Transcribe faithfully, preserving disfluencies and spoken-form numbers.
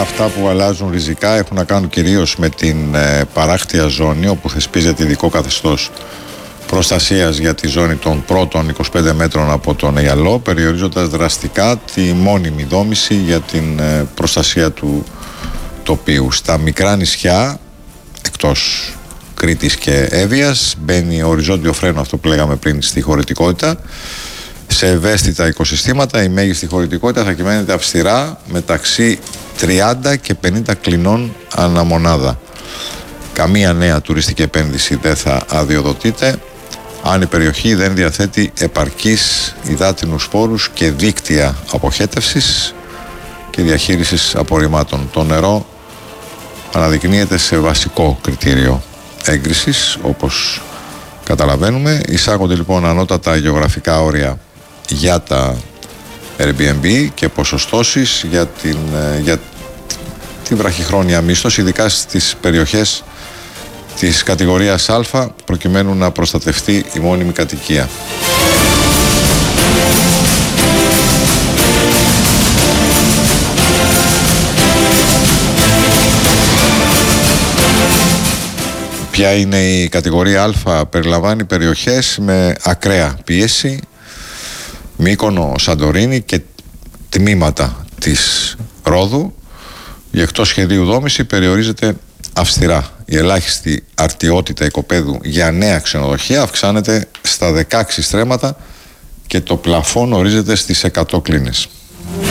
αυτά που αλλάζουν ριζικά έχουν να κάνουν κυρίως με την ε, παράκτια ζώνη, όπου θεσπίζεται ειδικό καθεστώς προστασίας για τη ζώνη των πρώτων είκοσι πέντε μέτρων από τον Αιγαλό, περιορίζοντας δραστικά τη μόνιμη δόμηση για την ε, προστασία του τοπίου. Στα μικρά νησιά, εκτός Κρήτης και Εύβοιας, μπαίνει οριζόντιο φρένο, αυτό που λέγαμε πριν, στη χωρητικότητα. Σε ευαίσθητα οικοσυστήματα η μέγιστη χωρητικότητα θα κυμαίνεται αυστηρά μεταξύ τριάντα και πενήντα κλινών αναμονάδα. Καμία νέα τουριστική επένδυση δεν θα αδειοδοτείται αν η περιοχή δεν διαθέτει επαρκείς υδάτινους πόρους και δίκτυα αποχέτευσης και διαχείρισης απορριμμάτων. Το νερό αναδεικνύεται σε βασικό κριτήριο έγκρισης, όπως καταλαβαίνουμε. Εισάγονται λοιπόν ανώτατα γεωγραφικά όρια για τα Airbnb και ποσοστώσεις για την, για την βραχυχρόνια μίσθωση, ειδικά στις περιοχές της κατηγορίας Α, προκειμένου να προστατευτεί η μόνιμη κατοικία. Ποια είναι η κατηγορία Α? Περιλαμβάνει περιοχές με ακραία πίεση, Μύκονο, Σαντορίνη και τμήματα της Ρόδου. Η εκτός σχεδίου δόμηση περιορίζεται αυστηρά. Η ελάχιστη αρτιότητα οικοπαίδου για νέα ξενοδοχεία αυξάνεται στα δεκαέξι στρέμματα και το πλαφόν ορίζεται στις εκατό κλίνες.